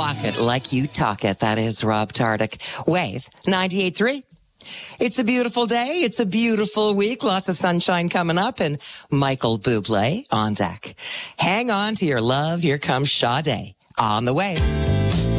Walk it like you talk it. That is Rob Tardik. Wave 98.3. It's a beautiful day. It's a beautiful week. Lots of sunshine coming up and Michael Bublé on deck. Hang on to your love. Here comes Sade on the way.